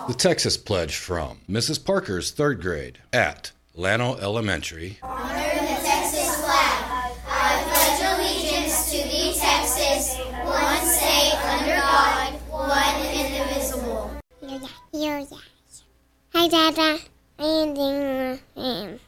The Texas Pledge from Mrs. Parker's third grade at Llano Elementary. Honor the Texas flag. I pledge allegiance to thee, Texas, one state under God, one indivisible. Hi, Dada. I am doing